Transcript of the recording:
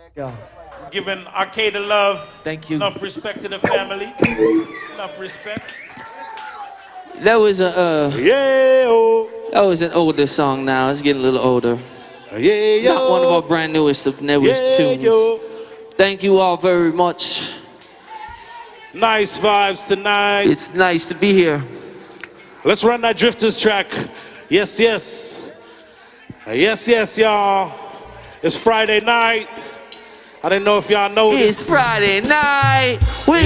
Yeah. Giving Arcade a love. Thank you. Enough respect to the family. Enough respect. That was a Yeah, oh. that was an older song now. It's getting a little older. Yeah, yo. Not one of our brand newest tunes. Yo. Thank you all very much. Nice vibes tonight. It's nice to be here. Let's run that Drifters track. Yes, yes. Yes, yes, y'all. It's Friday night. I didn't know if y'all know It's this. Friday night. We